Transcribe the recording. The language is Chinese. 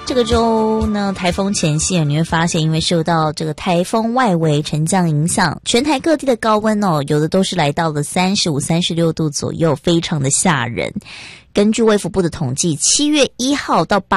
这个周呢，台风前夕你会发现，因为受到这个台风外围沉降影响，全台各地的高温有的都是来到了35、36度左右，非常的吓人。根据卫福部的统计，7月1号到8